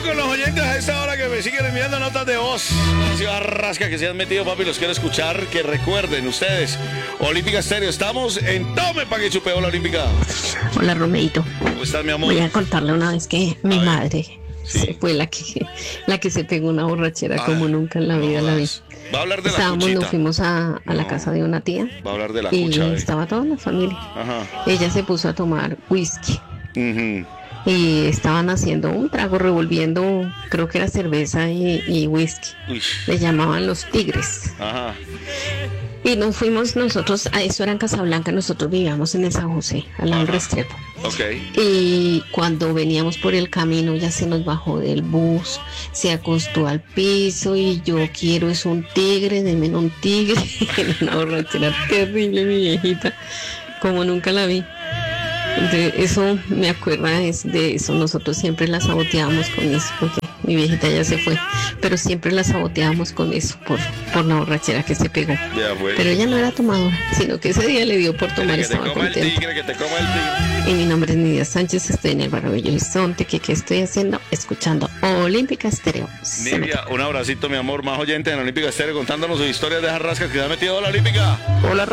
con los oyentes a esta hora que me siguen enviando notas de voz. Ciudad Rasca que se han metido, papi, los quiero escuchar. Que recuerden ustedes, Olímpica Estéreo, estamos en Tome Pa' que Chupe. Hola, Olímpica. Hola, Romeito. ¿Cómo estás, mi amor? Voy a contarle una vez que mi madre Sí. fue la que se pegó una borrachera como nunca en la vida la vi. Va a hablar de la Estábamos, cuchita. nos fuimos a la casa de una tía Va a hablar de la y cucha. estaba toda la familia. Ajá. Ella se puso a tomar whisky Ujú. y estaban haciendo un trago, revolviendo, creo que era cerveza y whisky. Uy. Le llamaban los tigres. Ajá. Y nos fuimos nosotros, a eso era en Casablanca, nosotros vivíamos en el San José, al lado del Ajá. Restrepo. Ok. Y cuando veníamos por el camino ya se nos bajó del bus, se acostó al piso y yo quiero es un tigre, denme un tigre. Era una borrachera terrible, mi viejita, como nunca la vi. De eso me acuerda es de eso, nosotros siempre la saboteábamos con eso, porque mi viejita ya se fue, pero siempre la saboteábamos con eso, por la borrachera que se pegó. Ya fue. Pero ella no era tomadora, sino que ese día le dio por tomar, Que te estaba coma el contenta. tigre, que te coma el tigre. Y mi nombre es Nidia Sánchez, estoy en el barrio Bello Horizonte. ¿Qué estoy haciendo? Escuchando Olímpica Estéreo. Nidia, un abracito, mi amor, más oyente en Olímpica Estéreo, contándonos sus historias de esas rascas que se ha metido. Hola, Olímpica. Hola.